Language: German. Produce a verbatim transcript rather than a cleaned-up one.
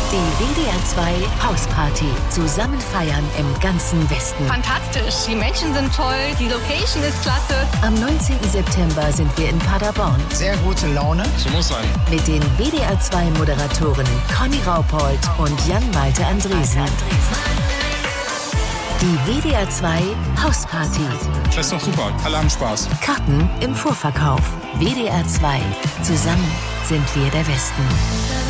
Die W D R zwei Hausparty. Zusammen feiern im ganzen Westen. Fantastisch. Die Menschen sind toll. Die Location ist klasse. Am neunzehnten September sind wir in Paderborn. Sehr gute Laune. So muss sein. Mit den W D R zwei Moderatoren Conny Raupold und Jan-Malte Andresen. Die W D R zwei Hausparty. Das ist doch super. Alle haben Spaß. Karten im Vorverkauf. W D R zwei. Zusammen sind wir der Westen.